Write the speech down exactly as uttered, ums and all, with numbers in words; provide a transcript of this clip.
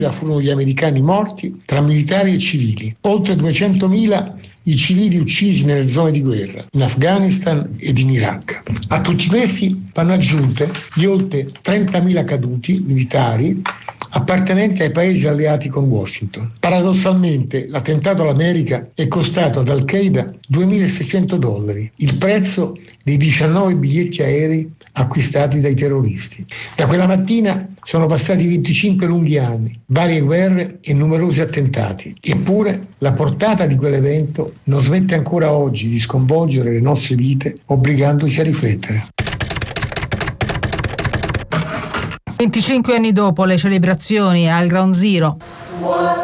furono gli americani morti tra militari e civili, oltre duecentomila i civili uccisi nelle zone di guerra, in Afghanistan ed in Iraq. A tutti questi vanno aggiunte gli oltre trentamila caduti militari appartenenti ai paesi alleati con Washington. Paradossalmente, l'attentato all'America è costato ad Al-Qaeda duemilaseicento dollari, il prezzo dei diciannove biglietti aerei acquistati dai terroristi. Da quella mattina sono passati venticinque lunghi anni, varie guerre e numerosi attentati. Eppure la portata di quell'evento non smette ancora oggi di sconvolgere le nostre vite, obbligandoci a riflettere. venticinque anni dopo le celebrazioni al Ground Zero